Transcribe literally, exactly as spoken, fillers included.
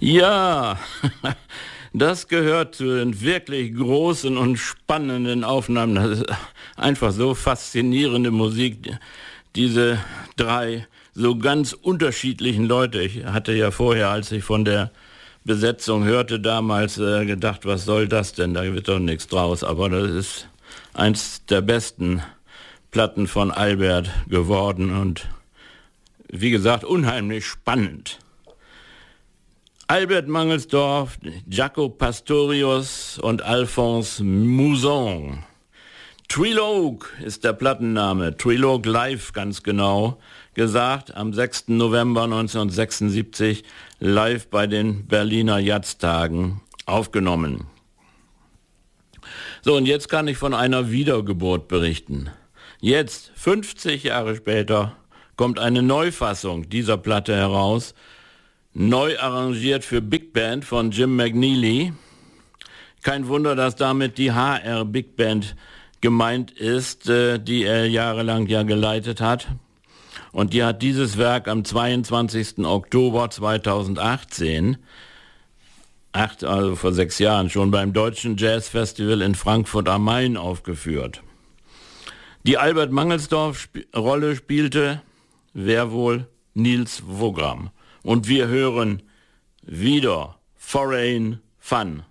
Ja, das gehört zu den wirklich großen und spannenden Aufnahmen. Das ist einfach so faszinierende Musik. Diese drei so ganz unterschiedlichen Leute. Ich hatte ja vorher, als ich von der Besetzung hörte, damals äh, gedacht, was soll das denn? Da wird doch nichts draus. Aber das ist eins der besten Platten von Albert geworden und wie gesagt, unheimlich spannend. Albert Mangelsdorf, Jaco Pastorius und Alphonse Mouzon. Trilogue ist der Plattenname, Trilogue Live ganz genau gesagt, am sechsten November neunzehnhundertsechsundsiebzig live bei den Berliner Jazztagen aufgenommen. So, und jetzt kann ich von einer Wiedergeburt berichten. Jetzt, fünfzig Jahre später, kommt eine Neufassung dieser Platte heraus, neu arrangiert für Big Band von Jim McNeely. Kein Wunder, dass damit die H R Big Band gemeint ist, die er jahrelang ja geleitet hat. Und die hat dieses Werk am zweiundzwanzigsten Oktober zweitausendachtzehn, acht, also vor sechs Jahren, schon beim Deutschen Jazz Festival in Frankfurt am Main aufgeführt. Die Albert Mangelsdorf-Rolle spielte, wer wohl? Nils Wogram. Und wir hören wieder Foreign Fun.